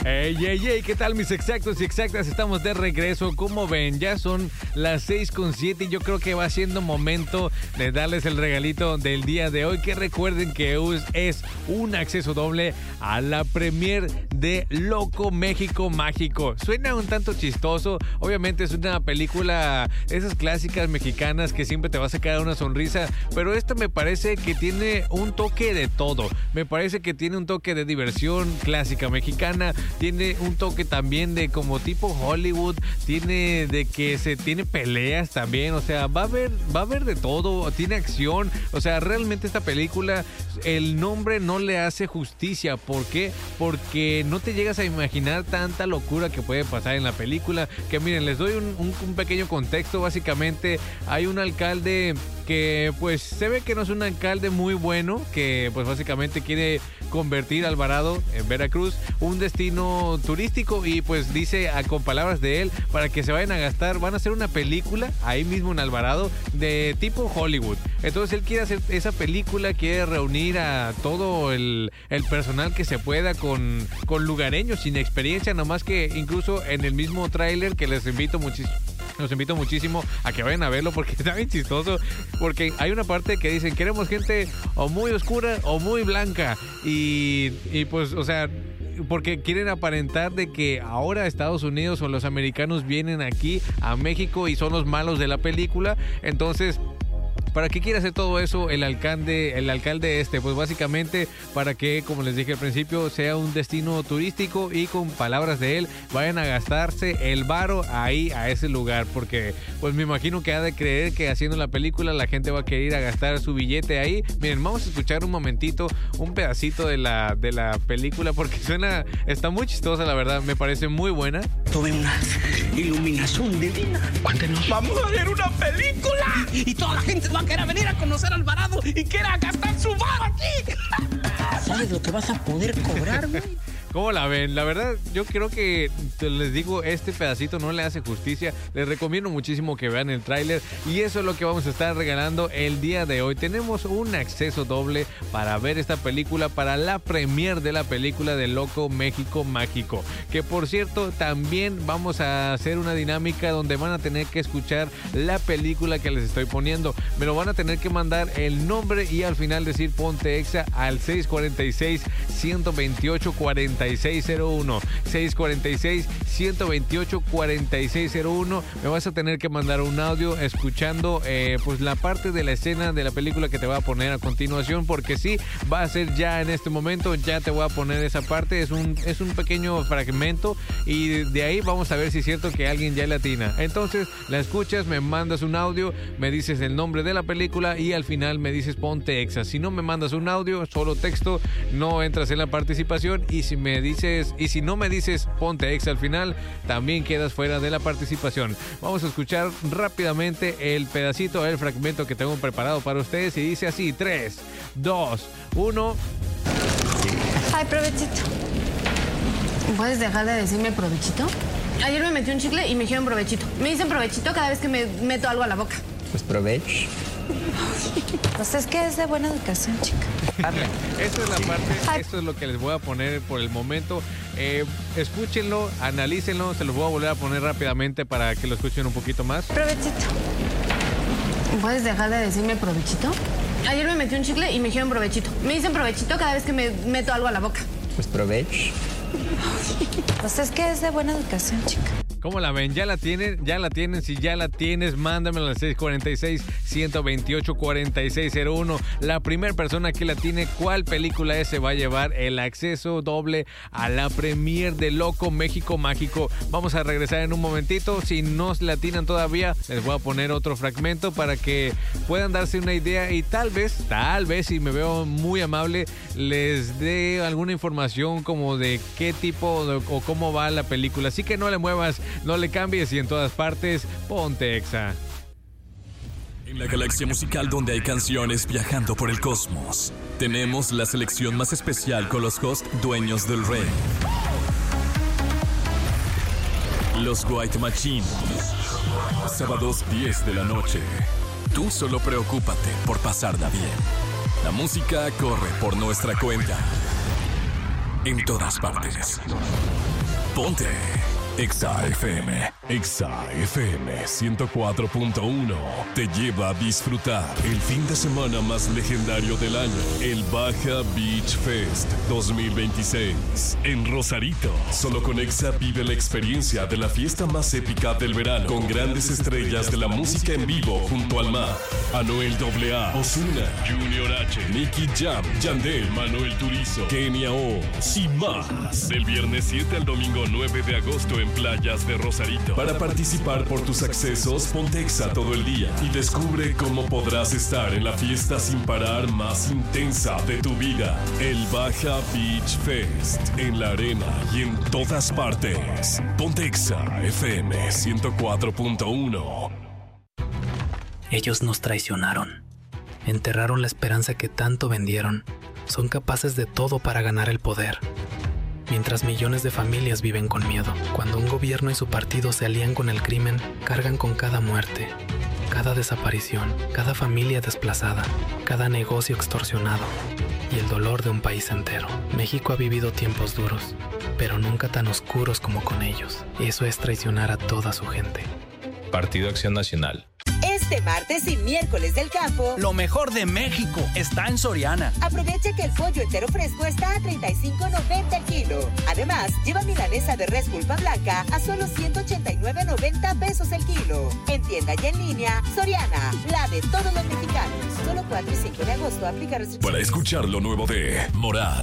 Hey, ¿qué tal mis exactos y exactas? Estamos de regreso. Como ven, ya son las 6:07 y yo creo que va siendo momento de darles el regalito del día de hoy. Que recuerden que es un acceso doble a la premier de Loco México Mágico. Suena un tanto chistoso. Obviamente es una película, esas clásicas mexicanas que siempre te va a sacar una sonrisa. Pero esta me parece que tiene un toque de todo. Me parece que tiene un toque de diversión clásica mexicana. Tiene un toque también de como tipo Hollywood. Tiene de que se tiene peleas también. O sea, va a haber de todo. Tiene acción. O sea, realmente esta película, el nombre no le hace justicia. ¿Por qué? Porque no te llegas a imaginar tanta locura que puede pasar en la película. Que miren, les doy un pequeño contexto. Básicamente hay un alcalde que pues se ve que no es un alcalde muy bueno, que pues básicamente quiere convertir Alvarado, en Veracruz, un destino turístico, y pues dice con palabras de él, para que se vayan a gastar, van a hacer una película ahí mismo en Alvarado de tipo Hollywood. Entonces él quiere hacer esa película, quiere reunir a todo el personal que se pueda con lugareños sin experiencia, nomás que incluso en el mismo tráiler, que los invito muchísimo a que vayan a verlo porque está bien chistoso, porque hay una parte que dicen queremos gente o muy oscura o muy blanca y pues, o sea, porque quieren aparentar de que ahora Estados Unidos o los americanos vienen aquí a México y son los malos de la película. Entonces, ¿para qué quiere hacer todo eso el alcalde Pues básicamente para que, como les dije al principio, sea un destino turístico y con palabras de él vayan a gastarse el varo ahí a ese lugar, porque pues me imagino que ha de creer que haciendo la película la gente va a querer ir a gastar su billete ahí. Miren, vamos a escuchar un momentito, un pedacito de la película porque está muy chistosa, la verdad, me parece muy buena. Tuve una iluminación divina. Cuéntenos. Vamos a ver una película y toda la gente va a querer venir a conocer a Alvarado y quiera gastar su bar aquí. ¿Sabes lo que vas a poder cobrar, güey? ¿Cómo la ven? La verdad, yo creo que, les digo, este pedacito no le hace justicia. Les recomiendo muchísimo que vean el tráiler y eso es lo que vamos a estar regalando el día de hoy. Tenemos un acceso doble para ver esta película, para la premier de la película de Loco México Mágico. Que por cierto, también vamos a hacer una dinámica donde van a tener que escuchar la película que les estoy poniendo. Me lo van a tener que mandar el nombre y al final decir Ponte Exa al 646-128-4601. 646-128-4601. Me vas a tener que mandar un audio escuchando pues la parte de la escena de la película que te voy a poner a continuación, porque sí, va a ser ya en este momento, ya te voy a poner esa parte. Es un pequeño fragmento y de ahí vamos a ver si es cierto que alguien ya la atina. Entonces la escuchas, me mandas un audio, me dices el nombre de la película y al final me dices Ponte Exa. Si no me mandas un audio, solo texto, no entras en la participación, y si no me dices Ponte Exa al final, también quedas fuera de la participación. Vamos a escuchar rápidamente el pedacito, el fragmento que tengo preparado para ustedes y dice así: 3, 2, 1. Ay, provechito. ¿Puedes dejar de decirme provechito? Ayer me metí un chicle y me dijeron provechito. Me dicen provechito cada vez que me meto algo a la boca. Pues provecho. Pues es que es de buena educación, chica. Esta es la parte, esto es lo que les voy a poner por el momento. Escúchenlo, analícenlo, se los voy a volver a poner rápidamente para que lo escuchen un poquito más. Provechito. ¿Puedes dejar de decirme provechito? Ayer me metí un chicle y me dijeron provechito. Me dicen provechito cada vez que me meto algo a la boca. Pues provecho. Pues es que es de buena educación, chica. ¿Cómo la ven? ¿Ya la tienen? ¿Ya la tienen? Si ya la tienes, mándamela al 646-128-4601. La primera persona que la tiene, ¿cuál película es? Se va a llevar el acceso doble a la premier de Loco México Mágico. Vamos a regresar en un momentito. Si no la tienen todavía, les voy a poner otro fragmento para que puedan darse una idea y tal vez, si me veo muy amable, les dé alguna información como de qué tipo o cómo va la película. Así que no le muevas, no le cambies y en todas partes, Ponte Exa. En la galaxia musical donde hay canciones viajando por el cosmos, tenemos la selección más especial con los hosts dueños del rey. Los White Machine. Sábados 10 de la noche. Tú solo preocúpate por pasarla bien. La música corre por nuestra cuenta. En todas partes. Ponte Exa FM. Exa FM 104.1 te lleva a disfrutar el fin de semana más legendario del año, el Baja Beach Fest 2026 en Rosarito. Solo con Exa vive la experiencia de la fiesta más épica del verano, con grandes estrellas de la música en vivo junto al mar. Anuel AA, Ozuna, Junior H, Nicky Jam, Yandel, Manuel Turizo, Kenia Oz y más. Del viernes 7 al domingo 9 de agosto en playas de Rosarito. Para participar por tus accesos, ponte Exa todo el día y descubre cómo podrás estar en la fiesta sin parar más intensa de tu vida. El Baja Beach Fest, en la arena y en todas partes. Ponte Exa FM 104.1. Ellos nos traicionaron. Enterraron la esperanza que tanto vendieron. Son capaces de todo para ganar el poder. Mientras millones de familias viven con miedo. Cuando un gobierno y su partido se alían con el crimen, cargan con cada muerte, cada desaparición, cada familia desplazada, cada negocio extorsionado y el dolor de un país entero. México ha vivido tiempos duros, pero nunca tan oscuros como con ellos. Eso es traicionar a toda su gente. Partido Acción Nacional. Este martes y miércoles del campo, lo mejor de México está en Soriana. Aprovecha que el pollo entero fresco está a $35.90 el kilo. Además, lleva milanesa de res pulpa blanca a solo $189.90 pesos el kilo. En tienda y en línea, Soriana, la de todos los mexicanos. Solo 4 y 5 de agosto aplica restricciones. Para escuchar lo nuevo de Morat,